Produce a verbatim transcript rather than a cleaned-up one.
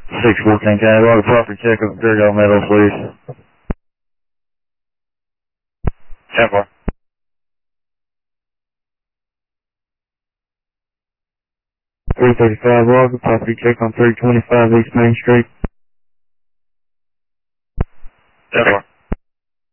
six fourteen, can I log a property check of Gergo Meadows, please? ten four. three thirty-five, log a property check on three twenty-five East Main Street. ten four.